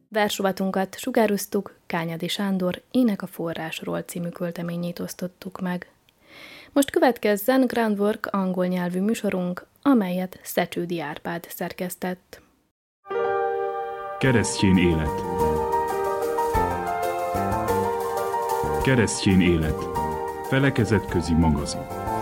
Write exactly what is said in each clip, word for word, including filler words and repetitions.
Versrovatunkat sugároztuk, Kányádi Sándor Ének a forrásról című költeményét osztottuk meg. Most következzen Groundwork angol nyelvű műsorunk, amelyet Szecsődi Árpád szerkesztett. Keresztjén élet. Keresztjén élet. Felekezetközi magazin.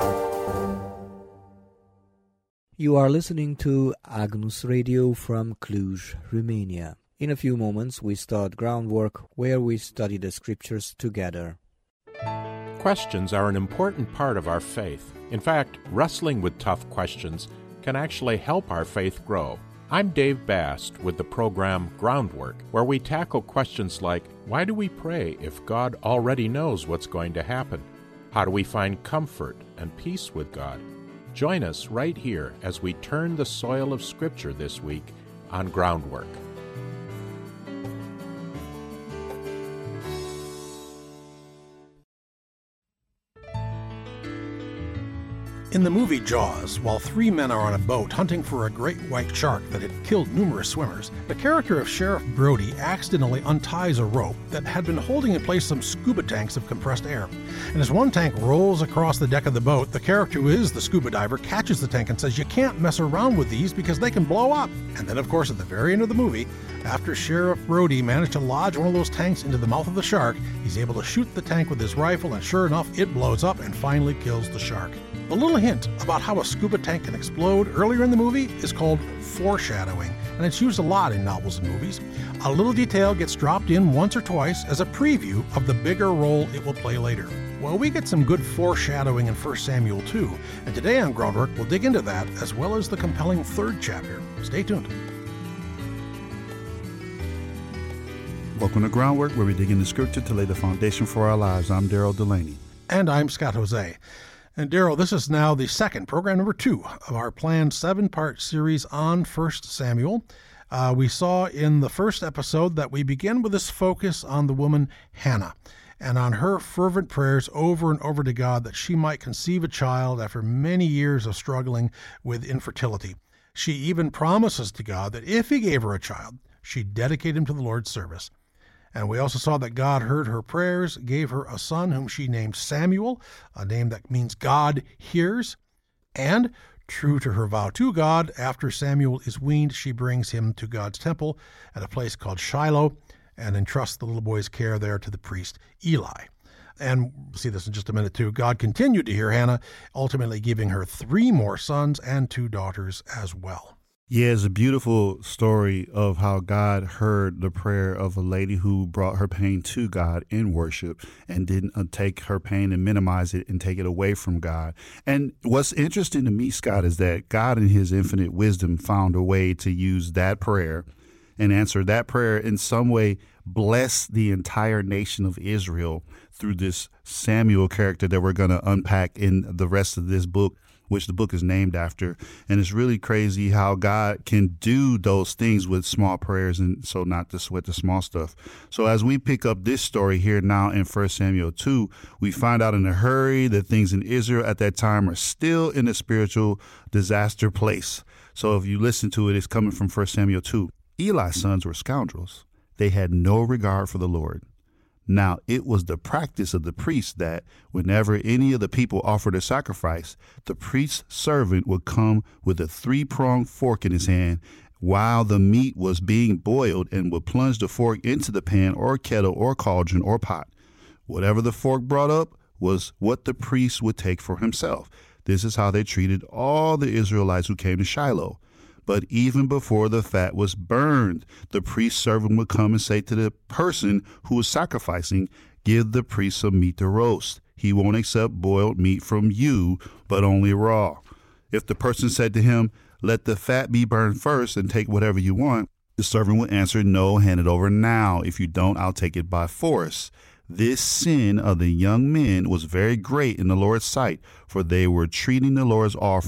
You are listening to Agnus Radio from Cluj, Romania. In a few moments, we start Groundwork, where we study the scriptures together. Questions are an important part of our faith. In fact, wrestling with tough questions can actually help our faith grow. I'm Dave Bast with the program Groundwork, where we tackle questions like, why do we pray if God already knows what's going to happen? How do we find comfort and peace with God? Join us right here as we turn the soil of Scripture this week on Groundwork. In the movie Jaws, while three men are on a boat hunting for a great white shark that had killed numerous swimmers, the character of Sheriff Brody accidentally unties a rope that had been holding in place some scuba tanks of compressed air. And as one tank rolls across the deck of the boat, the character who is the scuba diver catches the tank and says, "You can't mess around with these because they can blow up." And then, of course, at the very end of the movie, after Sheriff Brody managed to lodge one of those tanks into the mouth of the shark, he's able to shoot the tank with his rifle, and sure enough, it blows up and finally kills the shark. A little hint about how a scuba tank can explode earlier in the movie is called foreshadowing, and it's used a lot in novels and movies. A little detail gets dropped in once or twice as a preview of the bigger role it will play later. Well, we get some good foreshadowing in First Samuel two, and today on Groundwork we'll dig into that as well as the compelling third chapter. Stay tuned. Welcome to Groundwork, where we dig into Scripture to lay the foundation for our lives. I'm Daryl Delaney. And I'm Scott Jose. And Daryl, this is now the second, program number two, of our planned seven-part series on First Samuel. Uh, we saw in the first episode that we begin with this focus on the woman Hannah and on her fervent prayers over and over to God that she might conceive a child after many years of struggling with infertility. She even promises to God that if he gave her a child, she'd dedicate him to the Lord's service. And we also saw that God heard her prayers, gave her a son whom she named Samuel, a name that means God hears. And, true to her vow to God, after Samuel is weaned, she brings him to God's temple at a place called Shiloh and entrusts the little boy's care there to the priest Eli. And we'll see this in just a minute too. God continued to hear Hannah, ultimately giving her three more sons and two daughters as well. Yeah, it's a beautiful story of how God heard the prayer of a lady who brought her pain to God in worship and didn't uh, take her pain and minimize it and take it away from God. And what's interesting to me, Scott, is that God in his infinite wisdom found a way to use that prayer and answer that prayer in some way, bless the entire nation of Israel through this Samuel character that we're going to unpack in the rest of this book, which the book is named after. And it's really crazy how God can do those things with small prayers, and so not to sweat the small stuff. So as we pick up this story here now in First Samuel two, we find out in a hurry that things in Israel at that time are still in a spiritual disaster place. So if you listen to it, it's coming from First Samuel two. Eli's sons were scoundrels. They had no regard for the Lord. Now, it was the practice of the priest that whenever any of the people offered a sacrifice, the priest's servant would come with a three-pronged fork in his hand while the meat was being boiled and would plunge the fork into the pan or kettle or cauldron or pot. Whatever the fork brought up was what the priest would take for himself. This is how they treated all the Israelites who came to Shiloh. But even before the fat was burned, the priest's servant would come and say to the person who was sacrificing, "Give the priest some meat to roast. He won't accept boiled meat from you, but only raw." If the person said to him, "Let the fat be burned first and take whatever you want," the servant would answer, "No, hand it over now. If you don't, I'll take it by force." This sin of the young men was very great in the Lord's sight, for they were treating the Lord's offering